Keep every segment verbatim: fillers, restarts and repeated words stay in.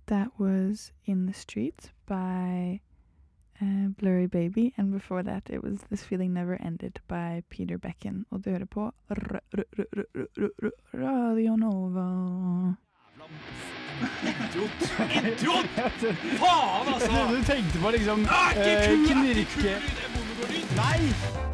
That was In the Streets by uh, Blurry Baby. And before that, it was This Feeling Never Ended by Peter Becken. Og du hører på R- R- R- R- R- R- Radio Nova. Idiot! Idiot! Faen, altså! Du tenkte på liksom Ah, ikke eh, kul, knirke. ikke kul i det monogordyt! Nei!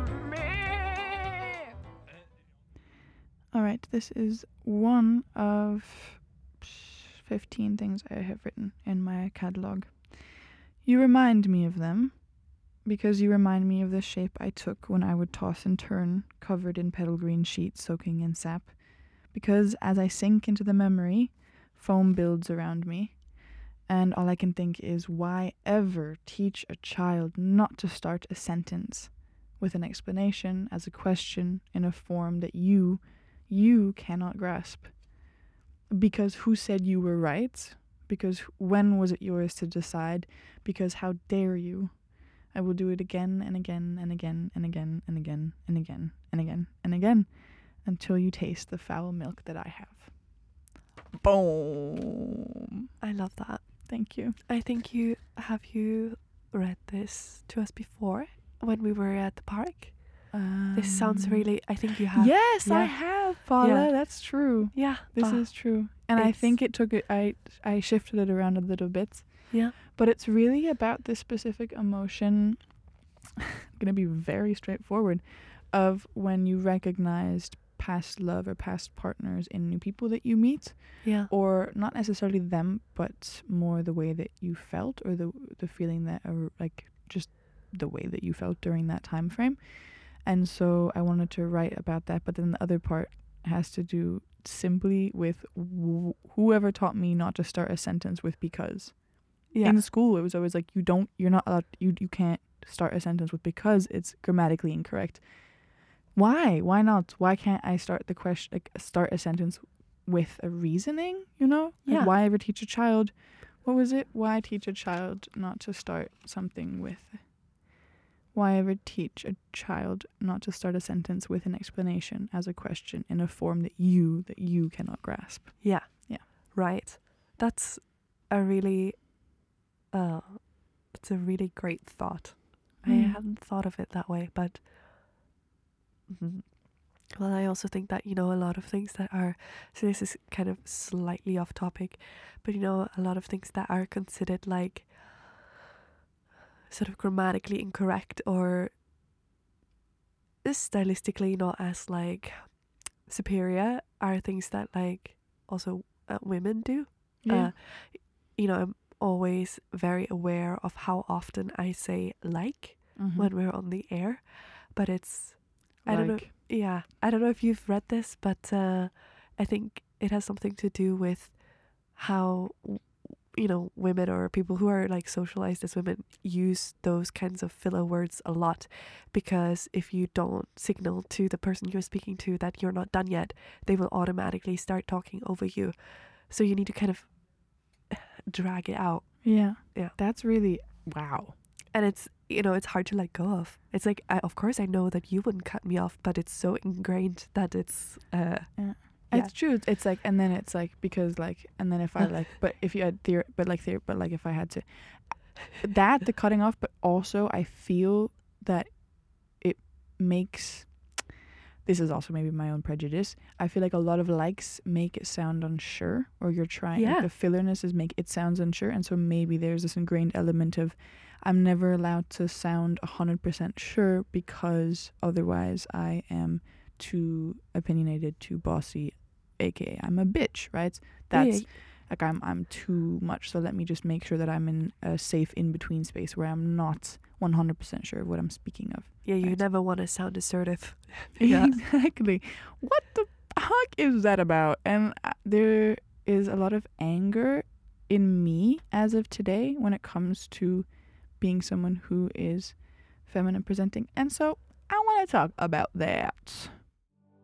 All right, this is one of fifteen things I have written in my catalog. You remind me of them because you remind me of the shape I took when I would toss and turn, covered in petal green sheets soaking in sap. Because as I sink into the memory, foam builds around me, and all I can think is, why ever teach a child not to start a sentence with an explanation as a question in a form that you, you cannot grasp? Because who said you were right? Because when was it yours to decide? Because how dare you? I will do it again and again and again and again and again and again and again and again until you taste the foul milk that I have. Boom. I love that. Thank you. I think you have you read this to us before when we were at the park. Um, This sounds really. I think you have. Yes, I yeah. have, Paula. Yeah. That's true. Yeah. This ah, is true. And I it's- think it took it I I shifted it around a little bit. Yeah. But it's really about this specific emotion. I'm going to be very straightforward, of when you recognized past love or past partners in new people that you meet, Yeah. or not necessarily them, but more the way that you felt, or the the feeling that, or like just the way that you felt during that time frame. And so I wanted to write about that, but then the other part has to do simply with wh- whoever taught me not to start a sentence with because. Yeah. In school, it was always like, you don't, you're not allowed, you you can't start a sentence with because it's grammatically incorrect. Why? Why not? Why can't I start the question, like start a sentence with a reasoning? You know? Like, Yeah. why ever teach a child? What was it? Why teach a child not to start something with? Why ever teach a child not to start a sentence with an explanation as a question in a form that you that you cannot grasp? Yeah. Yeah. Right. That's a really. Uh, it's a really great thought. I Mm. hadn't thought of it that way, but. Mhm. Well, I also think that, you know, a lot of things that are, so this is kind of slightly off topic, but, you know, a lot of things that are considered like sort of grammatically incorrect or stylistically not as like superior are things that like also uh, women do. Yeah. Uh, you know, I'm always very aware of how often I say like Mhm. when we're on the air, but it's, I don't know. Like, Yeah, I don't know if you've read this, but uh, I think it has something to do with how, w- you know, women or people who are like socialized as women use those kinds of filler words a lot, because if you don't signal to the person you're speaking to that you're not done yet, they will automatically start talking over you. So you need to kind of drag it out. Yeah. Yeah. That's really, wow. And it's, you know, it's hard to let go of. It's like, I, of course I know that you wouldn't cut me off, but it's so ingrained that it's, uh, Yeah. Yeah. It's true. It's like, and then it's like, because like, and then if I like, but if you had theory, but like theory, but like if I had to, that, the cutting off, but also I feel that it makes, this is also maybe my own prejudice, I feel like a lot of likes make it sound unsure, or you're trying, Yeah. like the fillerness is make it sounds unsure, and so maybe there's this ingrained element of, I'm never allowed to sound one hundred percent sure, because otherwise I am too opinionated, too bossy, aka I'm a bitch, right? That's Yeah. like I'm I'm too much, so let me just make sure that I'm in a safe in-between space where I'm not one hundred percent sure of what I'm speaking of. yeah, you Right. never want to sound assertive. Yeah. Exactly. What the fuck is that about? And uh, there is a lot of anger in me as of today when it comes to being someone who is feminine presenting, and so I want to talk about that.